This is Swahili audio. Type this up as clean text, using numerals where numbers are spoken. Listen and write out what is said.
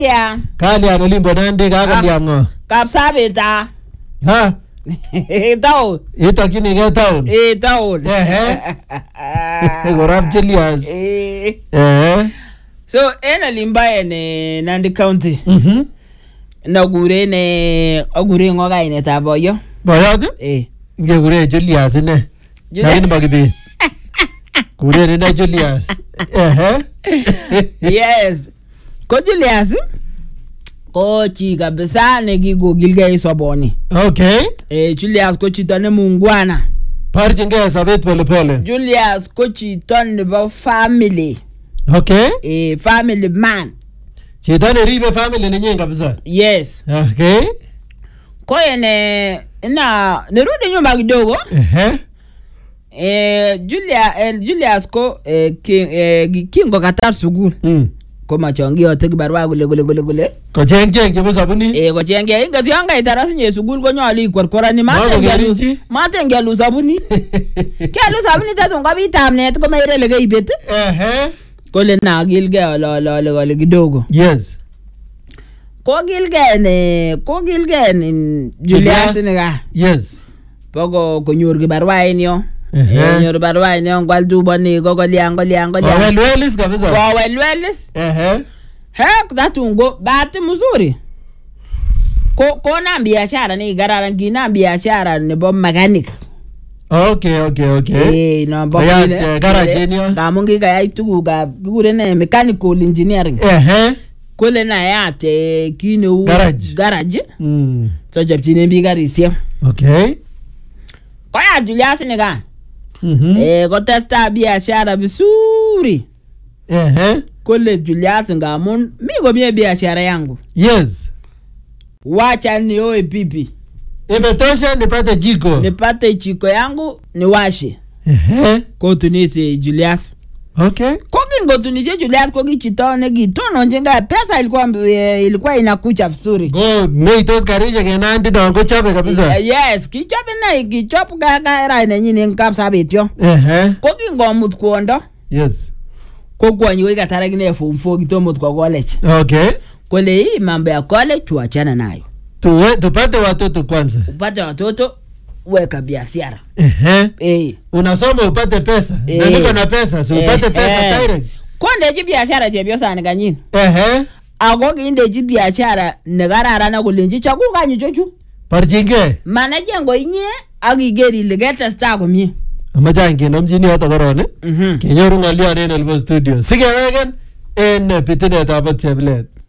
Yeah. Kalyan olimbo Nandi kakalyan ngo. Kapsabeta. Ha? Town. Itokyinigei town. Town. Korap Julius. So en olimbo en Nandi County. Nagure ngo kainetab boyo. Boyot? Ngekure Julius ine. Lakini makibi. Kure ine Julius. Yes. Ko Julius ko chi kabisa nekikogilgei soboni. Okay. Julius ko chito ne mungwana. Parchingei sobet pole pole. Julius ko chito nebo family. Okay. Family man. Chito neribe family nenyin kabisa. Yes. Okay. Ko nerudi nyuma kidogo. Julius ko kingo katar sugul. Ko machongi yote kibarua gule. Ko cheng chebo sabuni. Ko cheng inga sianga itarasi nye sugul ko nyali korkorani matengelu sabuni. Kelu sabuni tatu ngabita mnet ko mairele geibet. Kole na gilge ole kidogo. Yes. Ko gilge Julius nega. Yes. Pogo konyor kibarua enyo. Nyor barua enyo ngwal duboni go liang. Welwelis kabisa. Welwelis. Kudatungo bahati mzuri. Ko na biashara ni garara ngina biashara nebo mechanic. Okay. No garage enyo. Kamungi kaya itugu ga gure ne mechanical engineering. Kole na yate kino garage. So jabjine bi garisia. Okay. Kwa ya Julius nega. Ko testa biashara vizuri. Kole Julius ngamun migo mie biashara yangu. Yes. Wacha nioe pipi. Imetosha nipate jiko. Nipate jiko yangu niwashe. Ko tunisi Julius. Okay. Koki ngotunisi Julius koki chitone gitono njenga pesa ilikuwa inakucha vizuri. Go meitos karije kenandi dongo chope kabisa. Yes, kichope na kichope gara nyine nkapsabet yo. Koki ngomut kuondo. Yes. Kokwanyi weka taragine form 4 kitomut kwa college. Okay. Kole hii mambo ya college tuachana nayo. Tupate watoto kwanza. Upate watoto weka biashara. Unasoma upate pesa. Na niko na pesa, so upate pesa direct. Konde biashara chebyo sana kanyini. Ago kinde biashara negarara na kulinji chakuka nyichochu. Parchinge. Manaje ngo inye agigeri legeta sta komie. Amacha ngenomjini yoto korone. Kenyoru ng'olyo en Elbo Studio. Sikewegen en pitinetab Cheplet.